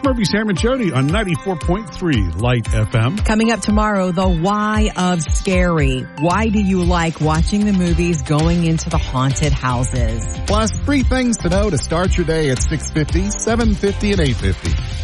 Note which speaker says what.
Speaker 1: Murphy, Sam, and Jody on 94.3 Light FM.
Speaker 2: Coming up tomorrow, the why of Scary. Why do you like watching the movies going into the haunted houses?
Speaker 3: Plus, 3 things to know to start your day at 6:50, 7:50, and 8:50.